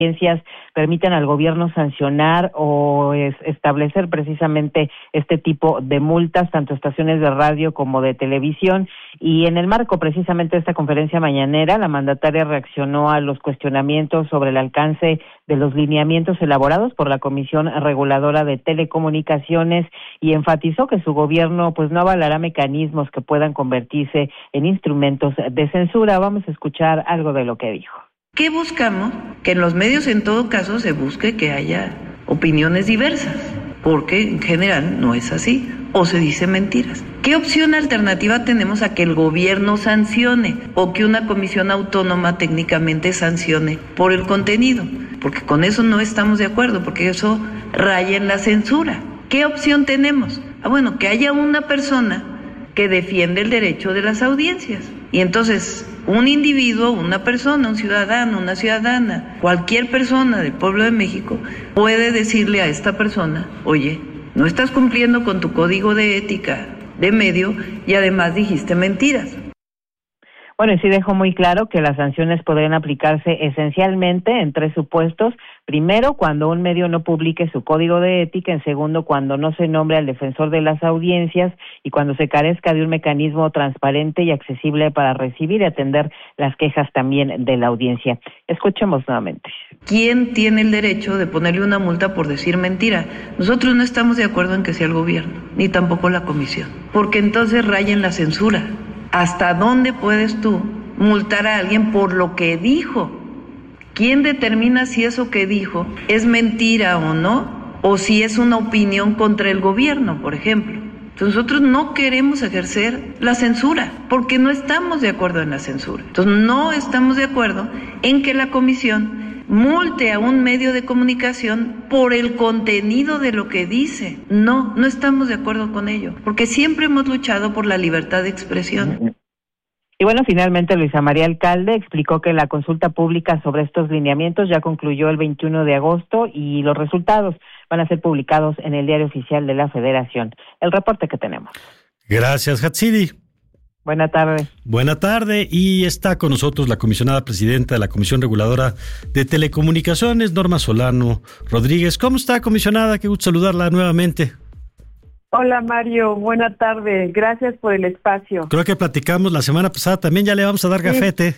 audiencias permitan al gobierno sancionar o establecer precisamente este tipo de multas, tanto estaciones de radio como de televisión. Y en el marco precisamente de esta conferencia mañanera, la mandataria reaccionó a los cuestionamientos sobre el alcance de los lineamientos elaborados por la Comisión Reguladora de Telecomunicaciones y enfatizó que su gobierno pues no avalará mecanismos que puedan convertirse en instrumentos de censura. Vamos a escuchar algo de lo que dijo. ¿Qué buscamos? Que en los medios en todo caso se busque que haya opiniones diversas, porque en general no es así, o se dicen mentiras. ¿Qué opción alternativa tenemos a que el gobierno sancione o que una comisión autónoma técnicamente sancione por el contenido? Porque con eso no estamos de acuerdo, porque eso raya en la censura. ¿Qué opción tenemos? Bueno, que haya una persona que defiende el derecho de las audiencias. Y entonces, un individuo, una persona, un ciudadano, una ciudadana, cualquier persona del pueblo de México puede decirle a esta persona, oye, no estás cumpliendo con tu código de ética de medio y además dijiste mentiras. Bueno, y sí dejó muy claro que las sanciones podrían aplicarse esencialmente en 3 supuestos. Primero, cuando un medio no publique su código de ética. En segundo, cuando no se nombre al defensor de las audiencias y cuando se carezca de un mecanismo transparente y accesible para recibir y atender las quejas también de la audiencia. Escuchemos nuevamente. ¿Quién tiene el derecho de ponerle una multa por decir mentira? Nosotros no estamos de acuerdo en que sea el gobierno, ni tampoco la comisión, porque entonces raya en la censura. ¿Hasta dónde puedes tú multar a alguien por lo que dijo? ¿Quién determina si eso que dijo es mentira o no? O si es una opinión contra el gobierno, por ejemplo. Entonces nosotros no queremos ejercer la censura, porque no estamos de acuerdo en la censura. Entonces no estamos de acuerdo en que la comisión multe a un medio de comunicación por el contenido de lo que dice. No estamos de acuerdo con ello, porque siempre hemos luchado por la libertad de expresión. Y bueno, finalmente Luisa María Alcalde explicó que la consulta pública sobre estos lineamientos ya concluyó el 21 de agosto y los resultados van a ser publicados en el Diario Oficial de la Federación. El reporte que tenemos. Gracias, Hatsiri. Buena tarde. Buena tarde, y está con nosotros la comisionada presidenta de la Comisión Reguladora de Telecomunicaciones, Norma Solano Rodríguez. ¿Cómo está, comisionada? Qué gusto saludarla nuevamente. Hola, Mario, buena tarde. Gracias por el espacio. Creo que platicamos la semana pasada, también ya le vamos a dar gafete.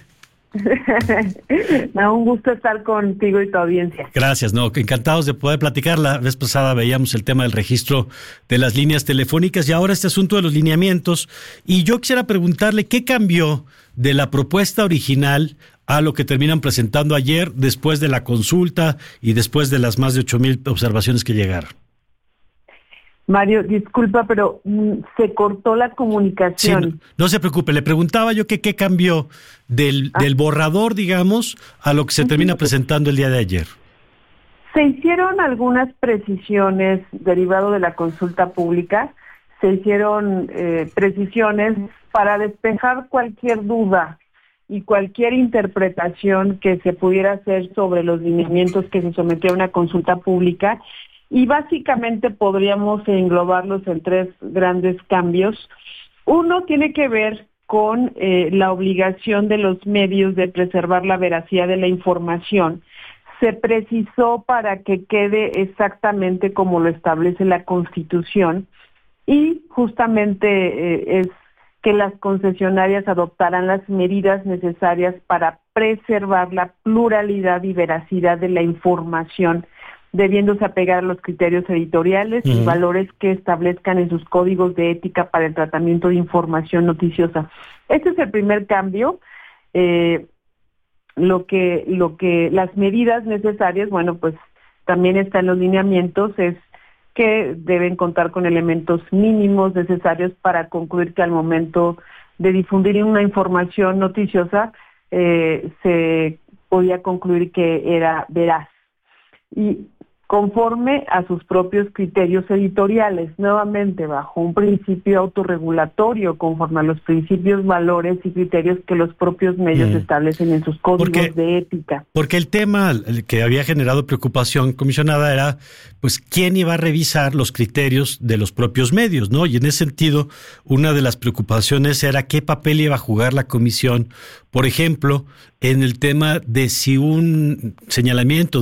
No, un gusto estar contigo y tu audiencia. Gracias, encantados de poder platicar. La vez pasada veíamos el tema del registro de las líneas telefónicas y ahora este asunto de los lineamientos. Y yo quisiera preguntarle qué cambió de la propuesta original a lo que terminan presentando ayer después de la consulta y después de las más de 8,000 observaciones que llegaron. Mario, disculpa, pero se cortó la comunicación. Sí, no se preocupe, le preguntaba yo qué cambió del borrador, digamos, a lo que se termina presentando el día de ayer. Se hicieron algunas precisiones derivado de la consulta pública, se hicieron precisiones para despejar cualquier duda y cualquier interpretación que se pudiera hacer sobre los lineamientos que se sometió a una consulta pública. Y básicamente podríamos englobarlos en 3 grandes cambios. Uno tiene que ver con la obligación de los medios de preservar la veracidad de la información. Se precisó para que quede exactamente como lo establece la Constitución y justamente es que las concesionarias adoptaran las medidas necesarias para preservar la pluralidad y veracidad de la información, debiéndose apegar a los criterios editoriales y valores que establezcan en sus códigos de ética para el tratamiento de información noticiosa. Este es el primer cambio. Lo que las medidas necesarias, bueno, pues también está en los lineamientos, es que deben contar con elementos mínimos necesarios para concluir que al momento de difundir una información noticiosa se podía concluir que era veraz. Y conforme a sus propios criterios editoriales, nuevamente bajo un principio autorregulatorio, conforme a los principios, valores y criterios que los propios medios establecen en sus códigos de ética. Porque el tema que había generado preocupación, comisionada, era pues quién iba a revisar los criterios de los propios medios, ¿no? Y en ese sentido, una de las preocupaciones era qué papel iba a jugar la comisión, por ejemplo, en el tema de si un señalamiento